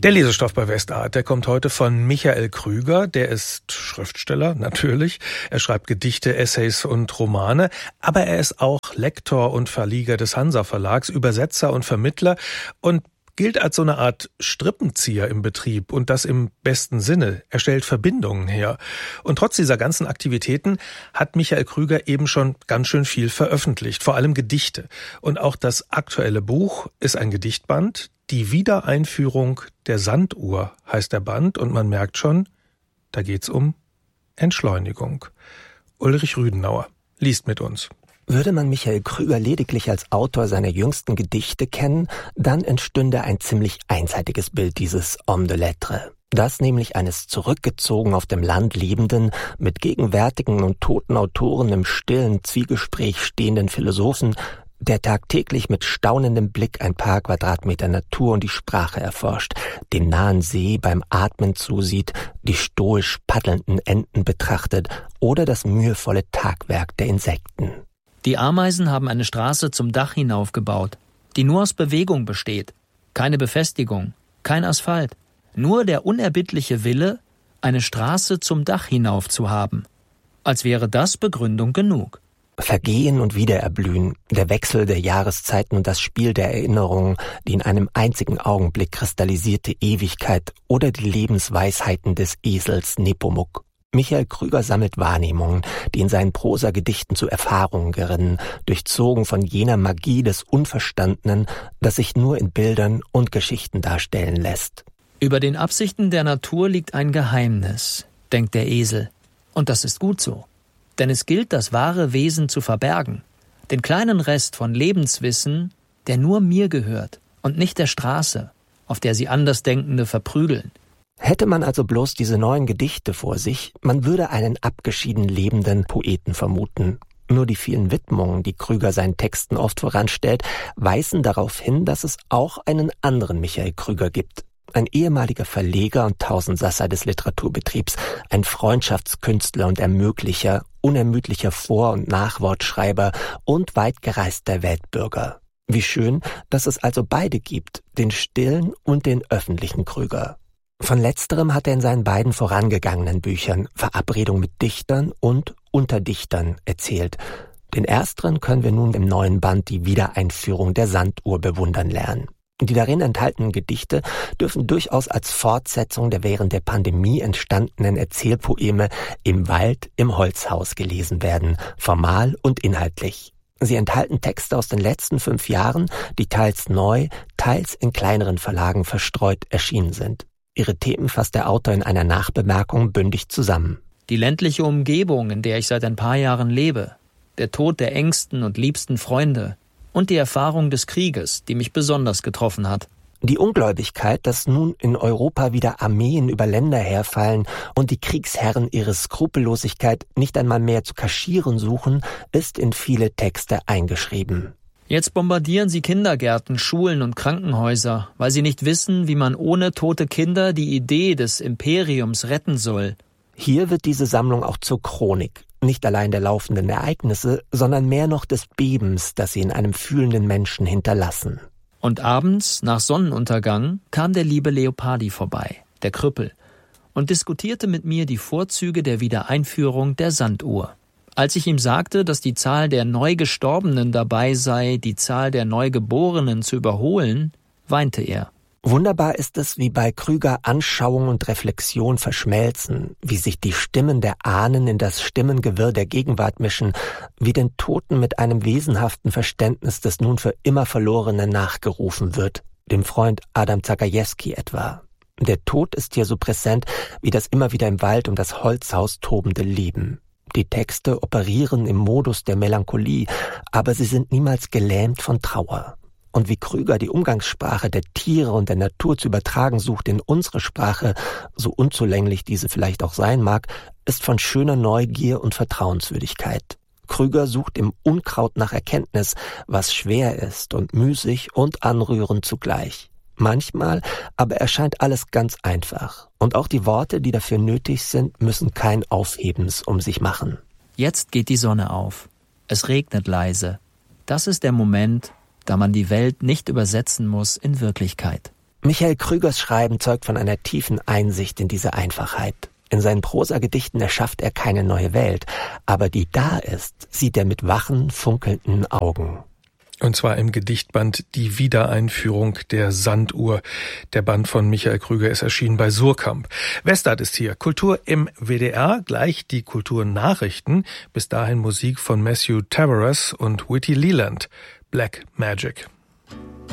Der Lesestoff bei Westart, der kommt heute von Michael Krüger. Der ist Schriftsteller, natürlich. Er schreibt Gedichte, Essays und Romane. Aber er ist auch Lektor und Verleger des Hansa Verlags, Übersetzer und Vermittler und gilt als so eine Art Strippenzieher im Betrieb und das im besten Sinne. Er stellt Verbindungen her. Und trotz dieser ganzen Aktivitäten hat Michael Krüger eben schon ganz schön viel veröffentlicht, vor allem Gedichte. Und auch das aktuelle Buch ist ein Gedichtband. Die Wiedereinführung der Sanduhr heißt der Band und man merkt schon, da geht's um Entschleunigung. Ulrich Rüdenauer liest mit uns. Würde man Michael Krüger lediglich als Autor seiner jüngsten Gedichte kennen, dann entstünde ein ziemlich einseitiges Bild dieses Homme de Lettres. Das nämlich eines zurückgezogen auf dem Land lebenden, mit gegenwärtigen und toten Autoren im stillen Zwiegespräch stehenden Philosophen, der tagtäglich mit staunendem Blick ein paar Quadratmeter Natur und die Sprache erforscht, dem nahen See beim Atmen zusieht, die stoisch paddelnden Enten betrachtet oder das mühevolle Tagwerk der Insekten. Die Ameisen haben eine Straße zum Dach hinaufgebaut, die nur aus Bewegung besteht. Keine Befestigung, kein Asphalt. Nur der unerbittliche Wille, eine Straße zum Dach hinauf zu haben. Als wäre das Begründung genug. Vergehen und Wiedererblühen, der Wechsel der Jahreszeiten und das Spiel der Erinnerungen, die in einem einzigen Augenblick kristallisierte Ewigkeit oder die Lebensweisheiten des Esels Nepomuk. Michael Krüger sammelt Wahrnehmungen, die in seinen Prosagedichten zu Erfahrungen gerinnen, durchzogen von jener Magie des Unverstandenen, das sich nur in Bildern und Geschichten darstellen lässt. Über den Absichten der Natur liegt ein Geheimnis, denkt der Esel. Und das ist gut so. Denn es gilt, das wahre Wesen zu verbergen. Den kleinen Rest von Lebenswissen, der nur mir gehört und nicht der Straße, auf der sie Andersdenkende verprügeln. Hätte man also bloß diese neuen Gedichte vor sich, man würde einen abgeschieden lebenden Poeten vermuten. Nur die vielen Widmungen, die Krüger seinen Texten oft voranstellt, weisen darauf hin, dass es auch einen anderen Michael Krüger gibt. Ein ehemaliger Verleger und Tausendsasser des Literaturbetriebs, ein Freundschaftskünstler und Ermöglicher, unermüdlicher Vor- und Nachwortschreiber und weit gereister Weltbürger. Wie schön, dass es also beide gibt, den stillen und den öffentlichen Krüger. Von letzterem hat er in seinen beiden vorangegangenen Büchern Verabredung mit Dichtern und Unter Dichtern erzählt. Den ersteren können wir nun im neuen Band Die Wiedereinführung der Sanduhr bewundern lernen. Die darin enthaltenen Gedichte dürfen durchaus als Fortsetzung der während der Pandemie entstandenen Erzählpoeme Im Wald, im Holzhaus gelesen werden, formal und inhaltlich. Sie enthalten Texte aus den letzten 5 Jahren, die teils neu, teils in kleineren Verlagen verstreut erschienen sind. Ihre Themen fasst der Autor in einer Nachbemerkung bündig zusammen. Die ländliche Umgebung, in der ich seit ein paar Jahren lebe, der Tod der engsten und liebsten Freunde und die Erfahrung des Krieges, die mich besonders getroffen hat. Die Ungläubigkeit, dass nun in Europa wieder Armeen über Länder herfallen und die Kriegsherren ihre Skrupellosigkeit nicht einmal mehr zu kaschieren suchen, ist in viele Texte eingeschrieben. Jetzt bombardieren sie Kindergärten, Schulen und Krankenhäuser, weil sie nicht wissen, wie man ohne tote Kinder die Idee des Imperiums retten soll. Hier wird diese Sammlung auch zur Chronik, nicht allein der laufenden Ereignisse, sondern mehr noch des Bebens, das sie in einem fühlenden Menschen hinterlassen. Und abends, nach Sonnenuntergang, kam der liebe Leopardi vorbei, der Krüppel, und diskutierte mit mir die Vorzüge der Wiedereinführung der Sanduhr. Als ich ihm sagte, dass die Zahl der Neugestorbenen dabei sei, die Zahl der Neugeborenen zu überholen, weinte er. Wunderbar ist es, wie bei Krüger Anschauung und Reflexion verschmelzen, wie sich die Stimmen der Ahnen in das Stimmengewirr der Gegenwart mischen, wie den Toten mit einem wesenhaften Verständnis des nun für immer Verlorenen nachgerufen wird, dem Freund Adam Zagajewski etwa. Der Tod ist hier so präsent wie das immer wieder im Wald um das Holzhaus tobende Leben. Die Texte operieren im Modus der Melancholie, aber sie sind niemals gelähmt von Trauer. Und wie Krüger die Umgangssprache der Tiere und der Natur zu übertragen sucht in unsere Sprache, so unzulänglich diese vielleicht auch sein mag, ist von schöner Neugier und Vertrauenswürdigkeit. Krüger sucht im Unkraut nach Erkenntnis, was schwer ist und müßig und anrührend zugleich. Manchmal aber erscheint alles ganz einfach. Und auch die Worte, die dafür nötig sind, müssen kein Aufhebens um sich machen. Jetzt geht die Sonne auf. Es regnet leise. Das ist der Moment, da man die Welt nicht übersetzen muss in Wirklichkeit. Michael Krügers Schreiben zeugt von einer tiefen Einsicht in diese Einfachheit. In seinen Prosagedichten erschafft er keine neue Welt, aber die da ist, sieht er mit wachen, funkelnden Augen. Und zwar im Gedichtband Die Wiedereinführung der Sanduhr. Der Band von Michael Krüger ist erschienen bei Surkamp. Westart ist hier. Kultur im WDR, gleich die Kulturnachrichten. Bis dahin Musik von Matthew Tavares und Whitty Leland. Black Magic.